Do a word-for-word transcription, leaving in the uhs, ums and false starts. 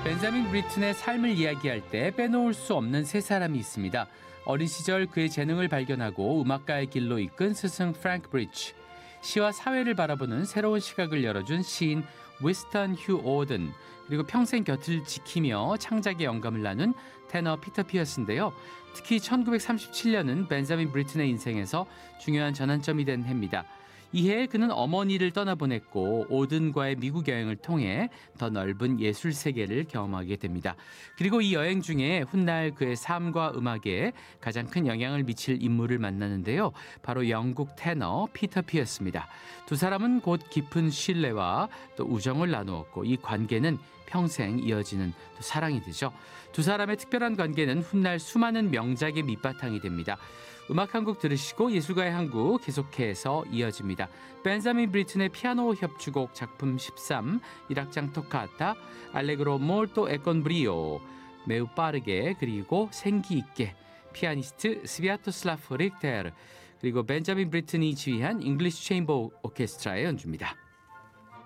벤자민 브리튼의 삶을 이야기할 때 빼놓을 수 없는 세 사람이 있습니다. 어린 시절 그의 재능을 발견하고 음악가의 길로 이끈 스승 프랭크 브리치, 시와 사회를 바라보는 새로운 시각을 열어준 시인 위스턴 휴 오든, 그리고 평생 곁을 지키며 창작의 영감을 나눈 테너 피터 피어스인데요. 특히 천구백삼십칠 년은 벤자민 브리튼의 인생에서 중요한 전환점이 된 해입니다. 이 해에 그는 어머니를 떠나보냈고 오든과의 미국 여행을 통해 더 넓은 예술 세계를 경험하게 됩니다. 그리고 이 여행 중에 훗날 그의 삶과 음악에 가장 큰 영향을 미칠 인물을 만나는데요. 바로 영국 테너 피터 피어스입니다. 두 사람은 곧 깊은 신뢰와 또 우정을 나누었고 이 관계는 평생 이어지는 또 사랑이 되죠. 두 사람의 특별한 관계는 훗날 수많은 명작의 밑바탕이 됩니다. 음악 한 곡 들으시고 예술가의 한 곡 계속해서 이어집니다. 벤자민 브리튼의 피아노 협주곡 작품 십삼, 일 악장 토카타, 알레그로 몰토 에콘 브리오, 매우 빠르게 그리고 생기 있게, 피아니스트 스비아토슬라프 릭테르, 그리고 벤자민 브리튼이 지휘한 잉글리시 체인버 오케스트라의 연주입니다.